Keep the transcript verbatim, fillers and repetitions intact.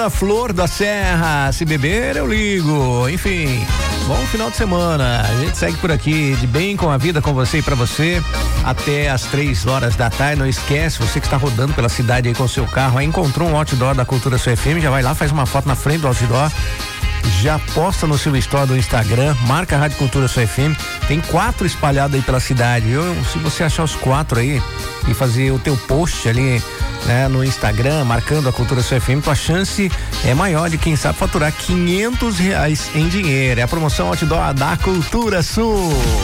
A Flor da Serra, se beber eu ligo, enfim, bom final de semana, a gente segue por aqui de bem com a vida, com você e pra você, até as três horas da tarde. Não esquece, você que está rodando pela cidade aí com o seu carro, aí encontrou um outdoor da Cultura Sul F M, já vai lá, faz uma foto na frente do outdoor, já posta no seu story do Instagram, marca a Rádio Cultura Sul F M, tem quatro espalhados aí pela cidade. Eu, se você achar os quatro aí e fazer o teu post ali, né, no Instagram, marcando a Cultura Sul F M, tua chance é maior de, quem sabe, faturar quinhentos reais em dinheiro. É a promoção outdoor da Cultura Sul.